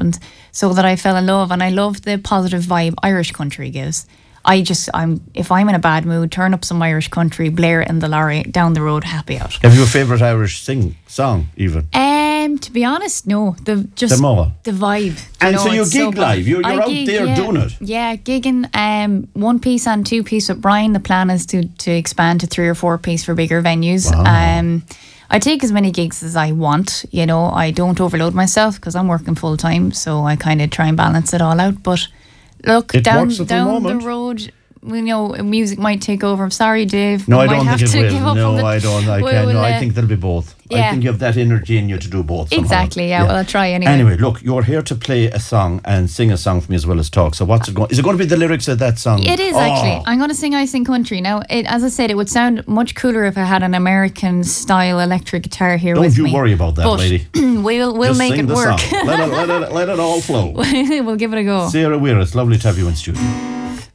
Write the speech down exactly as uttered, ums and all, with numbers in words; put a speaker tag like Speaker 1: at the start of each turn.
Speaker 1: happened, so that I fell in love, and I love the positive vibe Irish country gives. I just, I'm if I'm in a bad mood, turn up some Irish country, blare it in the lorry, down the road, happy out.
Speaker 2: Have you a favourite Irish sing song even?
Speaker 1: Um, to be honest, no. The just
Speaker 2: the, more.
Speaker 1: the vibe.
Speaker 2: And
Speaker 1: know,
Speaker 2: so you
Speaker 1: it's
Speaker 2: gig
Speaker 1: so
Speaker 2: live. You're, you're out
Speaker 1: gig,
Speaker 2: there
Speaker 1: yeah.
Speaker 2: doing it.
Speaker 1: Yeah, gigging. Um, one piece and two piece with Brian. The plan is to to expand to three or four piece for bigger venues.
Speaker 2: Wow.
Speaker 1: Um, I take as many gigs as I want. You know, I don't overload myself because I'm working full time, so I kind of try and balance it all out. But look,
Speaker 2: it
Speaker 1: down
Speaker 2: works at
Speaker 1: down
Speaker 2: the, moment.
Speaker 1: the road. You know, music might take over. I'm sorry, Dave.
Speaker 2: No,
Speaker 1: we
Speaker 2: I
Speaker 1: might
Speaker 2: don't
Speaker 1: have
Speaker 2: think
Speaker 1: to
Speaker 2: it
Speaker 1: give
Speaker 2: will.
Speaker 1: up
Speaker 2: No,
Speaker 1: on the,
Speaker 2: I don't. I
Speaker 1: we'll,
Speaker 2: can. No,
Speaker 1: uh,
Speaker 2: I think there'll be both.
Speaker 1: Yeah.
Speaker 2: I think you have that energy in you to do both. Somehow.
Speaker 1: Exactly. Yeah, yeah. Well, I'll try anyway.
Speaker 2: Anyway, look, you're here to play a song and sing a song for me as well as talk. So what's it going? Is it going to be the lyrics of that song?
Speaker 1: It is
Speaker 2: oh.
Speaker 1: actually. I'm going to sing "I Sing Country" now. It, as I said, it would sound much cooler if I had an American style electric guitar here
Speaker 2: don't
Speaker 1: with
Speaker 2: you
Speaker 1: me.
Speaker 2: worry about that,
Speaker 1: but
Speaker 2: lady.
Speaker 1: we'll we'll
Speaker 2: Just
Speaker 1: make
Speaker 2: sing
Speaker 1: it
Speaker 2: the
Speaker 1: work.
Speaker 2: Song. Let, it, let, it, let it all flow.
Speaker 1: We'll give it a go.
Speaker 2: Sarah Weir, it's lovely to have you in studio.